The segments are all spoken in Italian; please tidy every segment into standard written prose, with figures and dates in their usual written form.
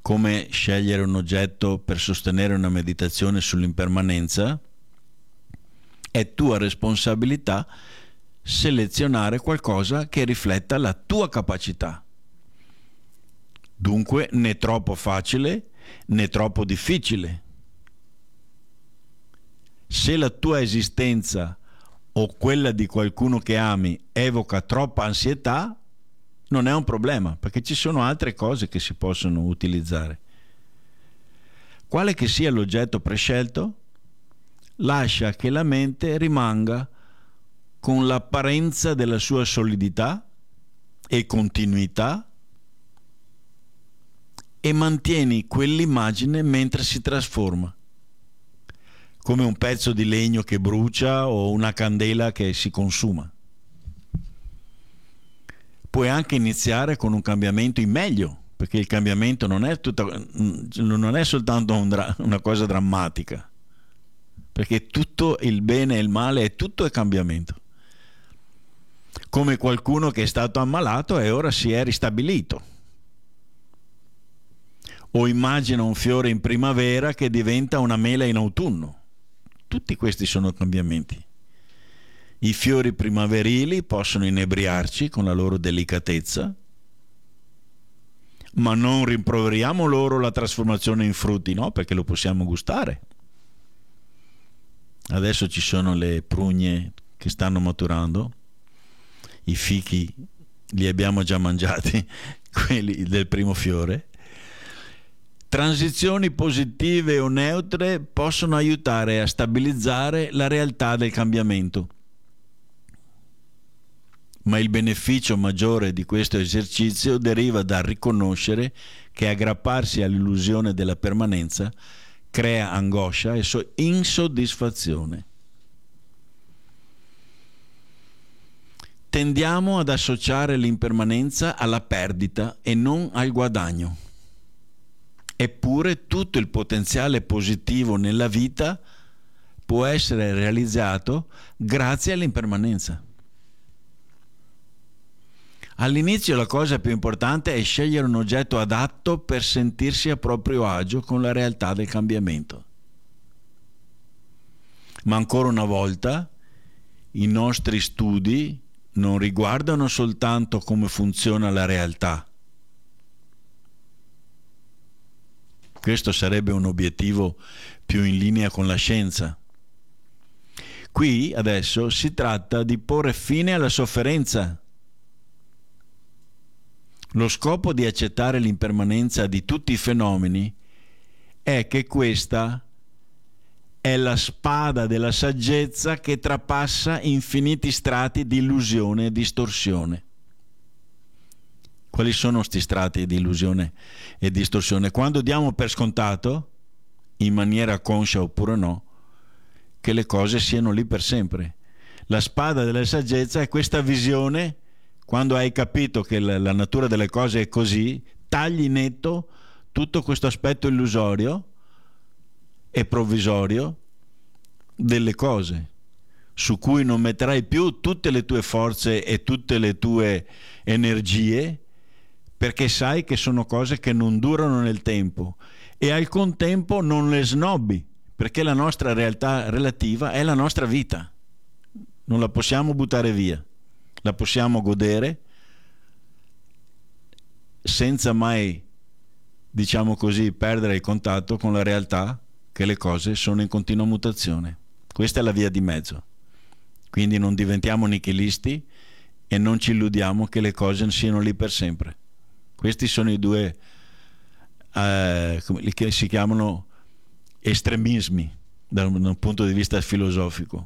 come scegliere un oggetto per sostenere una meditazione sull'impermanenza, è tua responsabilità selezionare qualcosa che rifletta la tua capacità. Dunque, né troppo facile né troppo difficile. Se la tua esistenza o quella di qualcuno che ami evoca troppa ansietà, non è un problema, perché ci sono altre cose che si possono utilizzare. Quale che sia l'oggetto prescelto, lascia che la mente rimanga con l'apparenza della sua solidità e continuità e mantieni quell'immagine mentre si trasforma, come un pezzo di legno che brucia o una candela che si consuma. Puoi anche iniziare con un cambiamento in meglio, perché il cambiamento non è soltanto una cosa drammatica, perché tutto il bene e il male tutto è cambiamento. Come qualcuno che è stato ammalato e ora si è ristabilito. O immagina un fiore in primavera che diventa una mela in autunno. Tutti questi sono cambiamenti. I fiori primaverili possono inebriarci con la loro delicatezza, ma non rimproveriamo loro la trasformazione in frutti, no? Perché lo possiamo gustare. Adesso ci sono le prugne che stanno maturando, i fichi li abbiamo già mangiati, quelli del primo fiore. Transizioni positive o neutre possono aiutare a stabilizzare la realtà del cambiamento. Ma il beneficio maggiore di questo esercizio deriva dal riconoscere che aggrapparsi all'illusione della permanenza crea angoscia e insoddisfazione. Tendiamo ad associare l'impermanenza alla perdita e non al guadagno. Eppure tutto il potenziale positivo nella vita può essere realizzato grazie all'impermanenza. All'inizio la cosa più importante è scegliere un oggetto adatto per sentirsi a proprio agio con la realtà del cambiamento. Ma ancora una volta, i nostri studi non riguardano soltanto come funziona la realtà. Questo sarebbe un obiettivo più in linea con la scienza. Qui adesso si tratta di porre fine alla sofferenza. Lo scopo di accettare l'impermanenza di tutti i fenomeni è che questa è la spada della saggezza che trapassa infiniti strati di illusione e distorsione. Quali sono questi strati di illusione e distorsione? Quando diamo per scontato, in maniera conscia oppure no, che le cose siano lì per sempre. La spada della saggezza è questa visione. Quando hai capito che la natura delle cose è così, tagli netto tutto questo aspetto illusorio e provvisorio delle cose, su cui non metterai più tutte le tue forze e tutte le tue energie, perché sai che sono cose che non durano nel tempo e al contempo non le snobbi, perché la nostra realtà relativa è la nostra vita. Non la possiamo buttare via. La possiamo godere senza mai, diciamo così, perdere il contatto con la realtà che le cose sono in continua mutazione. Questa è la via di mezzo. Quindi non diventiamo nichilisti e non ci illudiamo che le cose siano lì per sempre. Questi sono i due che si chiamano estremismi da un punto di vista filosofico.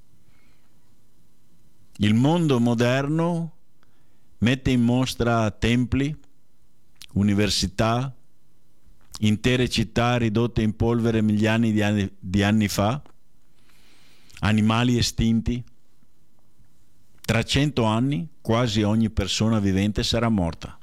Il mondo moderno mette in mostra templi, università, intere città ridotte in polvere migliaia di anni fa, animali estinti. Tra 100 anni quasi ogni persona vivente sarà morta.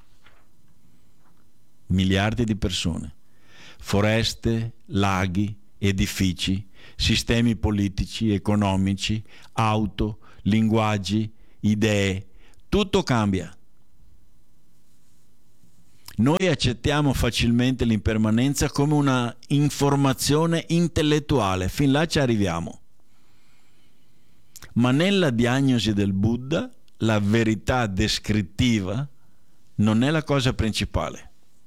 Miliardi di persone. Foreste, laghi, edifici, sistemi politici, economici, auto, linguaggi, idee, tutto cambia. Noi accettiamo facilmente l'impermanenza come una informazione intellettuale, fin là ci arriviamo. Ma nella diagnosi del Buddha la verità descrittiva non è la cosa principale.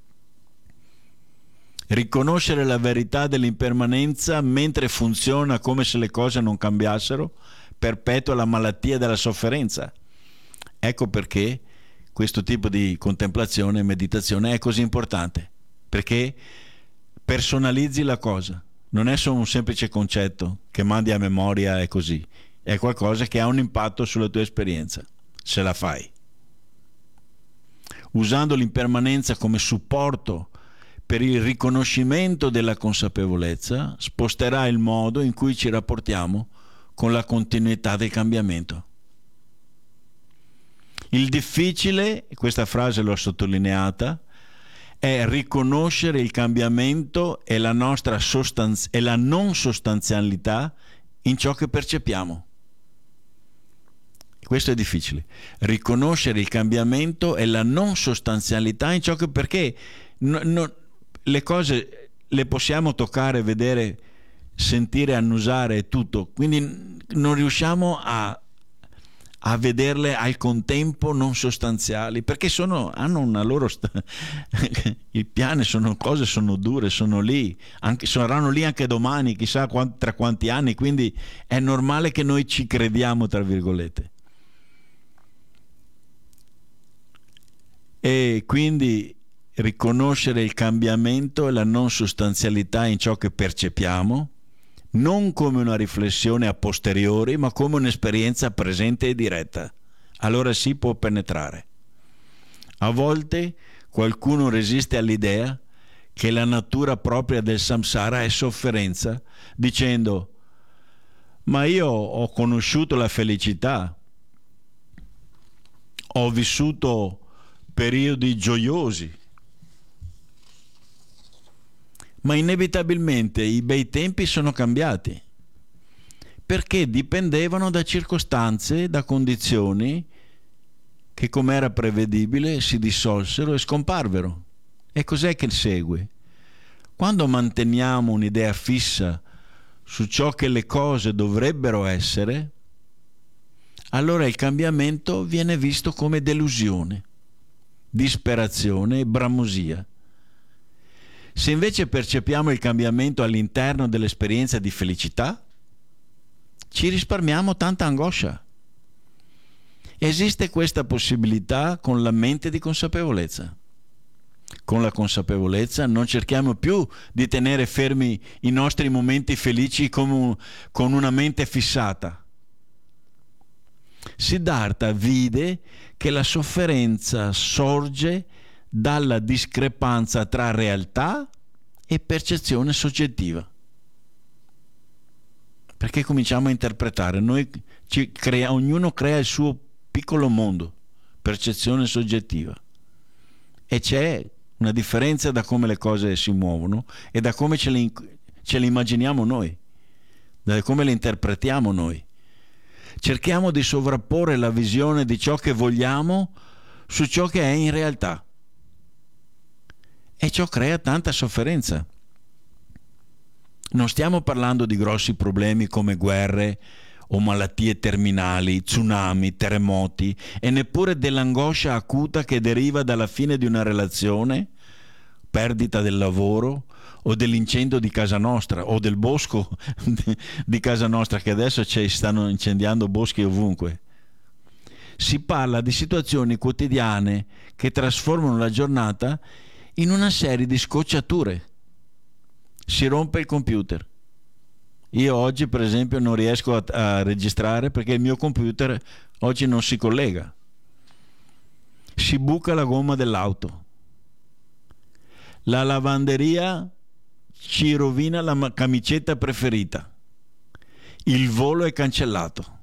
Riconoscere la verità dell'impermanenza mentre funziona come se le cose non cambiassero perpetua la malattia della sofferenza. Ecco perché questo tipo di contemplazione e meditazione è così importante, perché personalizzi la cosa. Non è solo un semplice concetto che mandi a memoria e così, è qualcosa che ha un impatto sulla tua esperienza, se la fai. Usando l'impermanenza come supporto per il riconoscimento della consapevolezza, sposterà il modo in cui ci rapportiamo con la continuità del cambiamento. Il difficile, questa frase l'ho sottolineata, è riconoscere il cambiamento e la nostra e la non sostanzialità in ciò che percepiamo. Questo è difficile. Riconoscere il cambiamento e la non sostanzialità in ciò che, perché le cose le possiamo toccare, vedere, sentire, annusare e tutto, quindi non riusciamo a vederle al contempo non sostanziali, perché hanno una loro il piano, sono cose, sono dure, sono lì, saranno lì anche domani, chissà tra quanti anni, quindi è normale che noi ci crediamo, tra virgolette. E quindi riconoscere il cambiamento e la non sostanzialità in ciò che percepiamo, non come una riflessione a posteriori, ma come un'esperienza presente e diretta. Allora si può penetrare. A volte qualcuno resiste all'idea che la natura propria del samsara è sofferenza, dicendo: ma io ho conosciuto la felicità, ho vissuto periodi gioiosi, ma inevitabilmente i bei tempi sono cambiati, perché dipendevano da circostanze, da condizioni che, come era prevedibile, si dissolsero e scomparvero. E cos'è che segue? Quando manteniamo un'idea fissa su ciò che le cose dovrebbero essere, allora il cambiamento viene visto come delusione, disperazione e bramosia. Se invece percepiamo il cambiamento all'interno dell'esperienza di felicità, ci risparmiamo tanta angoscia. Esiste questa possibilità con la mente di consapevolezza. Con la consapevolezza non cerchiamo più di tenere fermi i nostri momenti felici con una mente fissata. Siddhartha vide che la sofferenza sorge dalla discrepanza tra realtà e percezione soggettiva. Perché cominciamo a interpretare, ognuno crea il suo piccolo mondo, percezione soggettiva, e c'è una differenza da come le cose si muovono e da come ce le immaginiamo noi, da come le interpretiamo noi. Cerchiamo di sovrapporre la visione di ciò che vogliamo su ciò che è in realtà. E ciò crea tanta sofferenza. Non stiamo parlando di grossi problemi come guerre o malattie terminali, tsunami, terremoti, e neppure dell'angoscia acuta che deriva dalla fine di una relazione, perdita del lavoro o dell'incendio di casa nostra o del bosco di casa nostra, che adesso ci stanno incendiando boschi ovunque. Si parla di situazioni quotidiane che trasformano la giornata in una serie di scocciature. Si rompe il computer. Io oggi, per esempio, non riesco a registrare perché il mio computer oggi non si collega. Si buca la gomma dell'auto. La lavanderia ci rovina la camicetta preferita. Il volo è cancellato.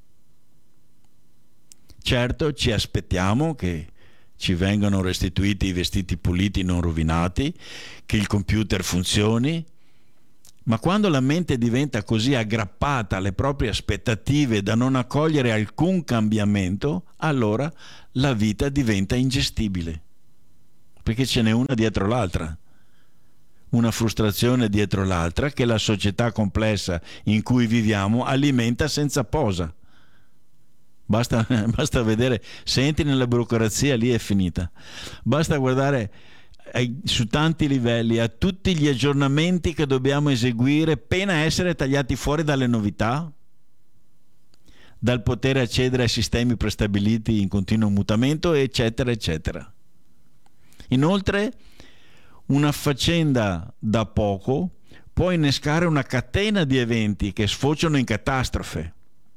Certo, ci aspettiamo che ci vengano restituiti i vestiti puliti non rovinati, che il computer funzioni, ma quando la mente diventa così aggrappata alle proprie aspettative da non accogliere alcun cambiamento, allora la vita diventa ingestibile. perché ce n'è una dietro l'altra, una frustrazione dietro l'altra che la società complessa in cui viviamo alimenta senza posa. Basta vedere, se entri nella burocrazia lì è finita. Basta guardare su tanti livelli a tutti gli aggiornamenti che dobbiamo eseguire, pena essere tagliati fuori dalle novità, dal poter accedere ai sistemi prestabiliti in continuo mutamento, eccetera, eccetera. Inoltre, una faccenda da poco può innescare una catena di eventi che sfociano in catastrofe.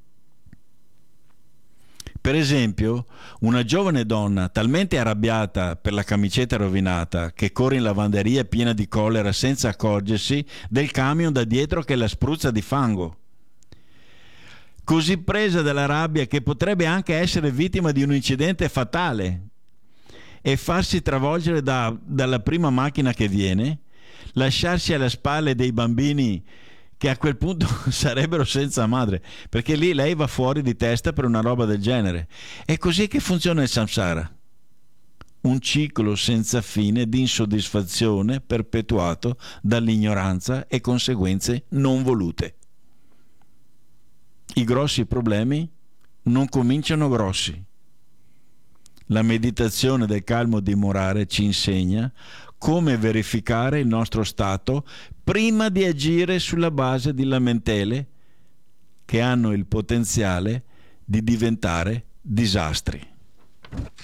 Per esempio, una giovane donna talmente arrabbiata per la camicetta rovinata che corre in lavanderia piena di collera senza accorgersi del camion da dietro che la spruzza di fango. Così presa dalla rabbia che potrebbe anche essere vittima di un incidente fatale e farsi travolgere dalla prima macchina che viene, lasciarsi alle spalle dei bambini che a quel punto sarebbero senza madre, perché lì lei va fuori di testa per una roba del genere. È così che funziona il samsara, un ciclo senza fine di insoddisfazione perpetuato dall'ignoranza e conseguenze non volute. I grossi problemi non cominciano grossi. La meditazione del calmo dimorare ci insegna come verificare il nostro stato prima di agire sulla base di lamentele che hanno il potenziale di diventare disastri.